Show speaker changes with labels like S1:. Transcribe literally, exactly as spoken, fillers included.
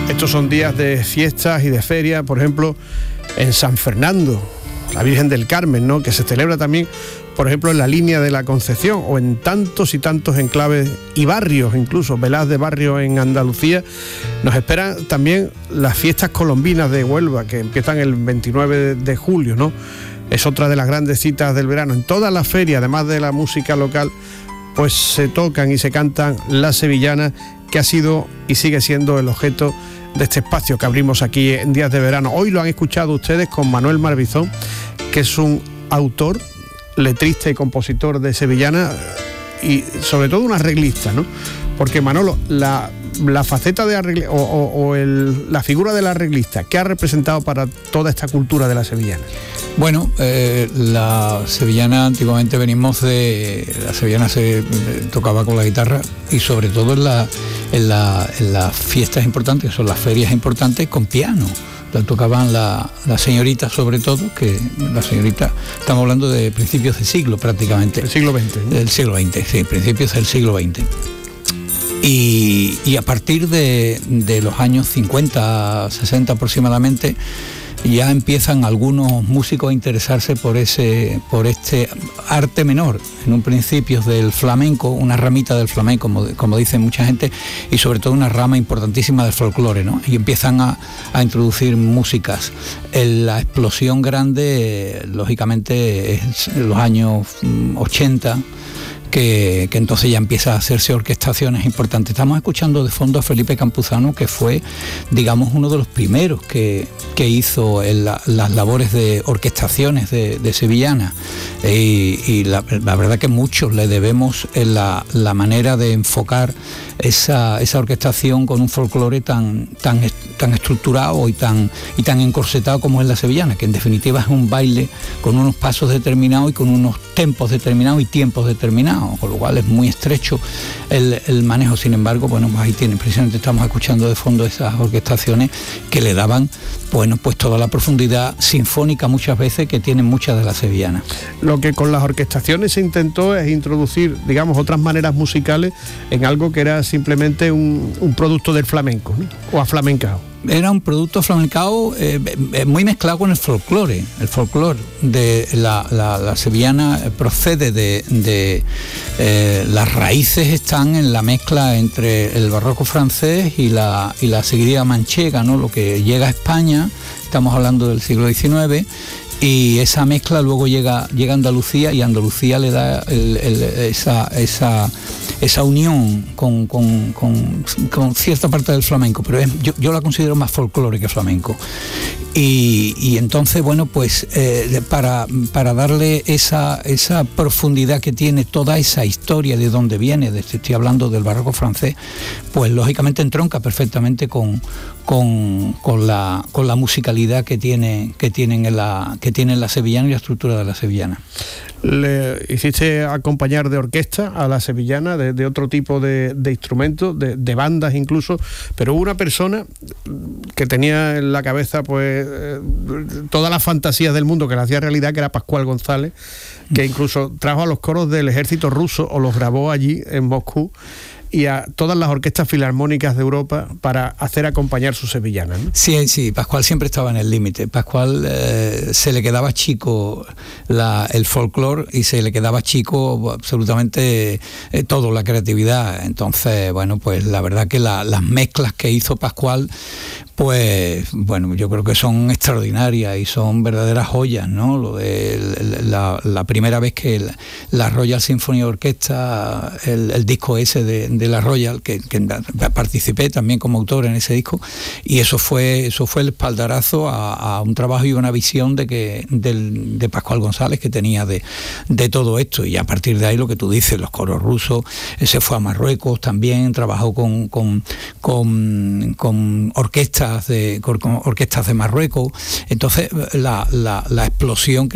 S1: Estos son días de fiestas y de ferias, por ejemplo, en San Fernando, la Virgen del Carmen, ¿no?, que se celebra también, por ejemplo, en la Línea de la Concepción, o en tantos y tantos enclaves y barrios, incluso veladas de barrios en Andalucía. Nos esperan también las fiestas colombinas de Huelva, que empiezan el veintinueve de julio, ¿no? Es otra de las grandes citas del verano. En todas las ferias, además de la música local, pues se tocan y se cantan las sevillanas, que ha sido y sigue siendo el objeto de este espacio que abrimos aquí en Días de Verano. Hoy lo han escuchado ustedes con Manuel Marbizón, que es un autor, letrista y compositor de sevillana, y sobre todo un arreglista, ¿no? Porque Manolo, la, la faceta de arreglista, o, o, o el, la figura del arreglista, ¿qué ha representado para toda esta cultura de la sevillana?
S2: Bueno, eh, la sevillana, antiguamente venimos de... La sevillana se eh, tocaba con la guitarra, y sobre todo en, la, en, la, en las fiestas importantes, que son las ferias importantes, con piano. La tocaban las la señoritas, sobre todo, que la señorita, estamos hablando de principios del siglo prácticamente.
S1: Del siglo veinte, ¿no?
S2: Del siglo veinte, sí, principios del siglo veinte. Y, y a partir de, de los años cincuenta, sesenta aproximadamente, ya empiezan algunos músicos a interesarse por ese, por este arte menor, en un principio del flamenco, una ramita del flamenco, como, como dice mucha gente, y sobre todo una rama importantísima del folclore, ¿no? Y empiezan a, a introducir músicas. En la explosión grande, lógicamente, es en los años ochenta, Que, que entonces ya empieza a hacerse orquestaciones importantes. Estamos escuchando de fondo a Felipe Campuzano, que fue, digamos, uno de los primeros que, que hizo el, la, las labores de orquestaciones de, de sevillana, y, y la, la verdad que muchos le debemos en la, la manera de enfocar esa, esa orquestación con un folclore tan, tan, tan estructurado y tan, y tan encorsetado como es la sevillana, que en definitiva es un baile con unos pasos determinados y con unos tempos determinados y tiempos determinados, con lo cual es muy estrecho el, el manejo. Sin embargo, bueno, pues ahí tienen, precisamente estamos escuchando de fondo esas orquestaciones que le daban, bueno, pues toda la profundidad sinfónica muchas veces que tienen muchas de las sevillanas.
S1: Lo que con las orquestaciones se intentó es introducir, digamos, otras maneras musicales en algo que era simplemente un, un producto del flamenco, ¿no?, o aflamencado.
S2: Era un producto flamencado eh, muy mezclado con el folclore. El folclore de la, la, la sevillana procede de, de eh, las raíces están en la mezcla entre el barroco francés y la, y la seguidilla manchega, ¿no?, lo que llega a España, estamos hablando del siglo diecinueve, y esa mezcla luego llega, llega a Andalucía, y Andalucía le da el, el, esa, esa, esa unión con, con, con, con cierta parte del flamenco, pero es, yo, yo la considero más folclore que flamenco. Y, y entonces, bueno, pues eh, para, para darle esa, esa profundidad que tiene toda esa historia de dónde viene, de, estoy hablando del barroco francés, pues lógicamente entronca perfectamente con, con, con, la, con la musicalidad que tiene, que tienen en la, que tiene la sevillana y la estructura de la sevillana.
S1: ¿Le hiciste acompañar de orquesta a la sevillana, de, de otro tipo de, de instrumentos, de, de bandas incluso? Pero hubo una persona que tenía en la cabeza pues eh, todas las fantasías del mundo, que la hacía realidad, que era Pascual González, que incluso trajo a los coros del ejército ruso o los grabó allí en Moscú, y a todas las orquestas filarmónicas de Europa para hacer acompañar su sevillana, ¿no?
S2: Sí, sí, Pascual siempre estaba en el límite. Pascual eh, se le quedaba chico la, el folclore, y se le quedaba chico absolutamente eh, todo, la creatividad. Entonces, bueno, pues la verdad que la, las mezclas que hizo Pascual, pues bueno, yo creo que son extraordinarias y son verdaderas joyas, ¿no? Lo de la, la primera vez que la, la Royal Symphony Orchestra, el, el disco ese de, de la Royal, que, que participé también como autor en ese disco, y eso fue eso fue el espaldarazo a, a un trabajo y una visión de que del, de Pascual González que tenía de, de todo esto. Y a partir de ahí, lo que tú dices, los coros rusos, se fue a Marruecos también, trabajó con, con, con, con orquestas de con orquestas de Marruecos. Entonces la, la, la explosión que